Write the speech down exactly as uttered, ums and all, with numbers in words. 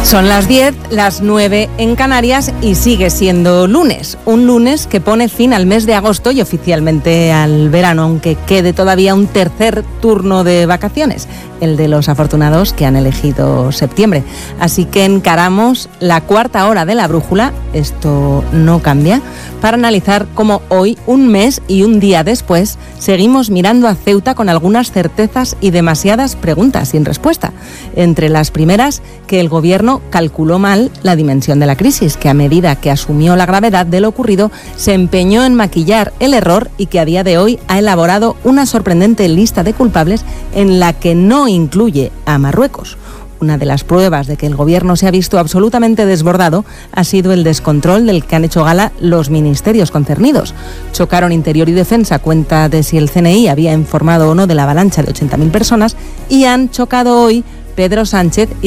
Son las diez, las nueve en Canarias y sigue siendo lunes. Un lunes que pone fin al mes de agosto y oficialmente al verano, aunque quede todavía un tercer turno de vacaciones, el de los afortunados que han elegido septiembre. Así que encaramos la cuarta hora de la brújula, esto no cambia, para analizar cómo hoy, un mes y un día después, seguimos mirando a Ceuta con algunas certezas y demasiadas preguntas sin respuesta. Entre las primeras, que el gobierno calculó mal la dimensión de la crisis, que a medida que asumió la gravedad de lo ocurrido, se empeñó en maquillar el error y que a día de hoy ha elaborado una sorprendente lista de culpables en la que no incluye a Marruecos. Una de las pruebas de que el gobierno se ha visto absolutamente desbordado ha sido el descontrol del que han hecho gala los ministerios concernidos. Chocaron Interior y Defensa a cuenta de si el C N I había informado o no de la avalancha de ochenta mil personas y han chocado hoy Pedro Sánchez y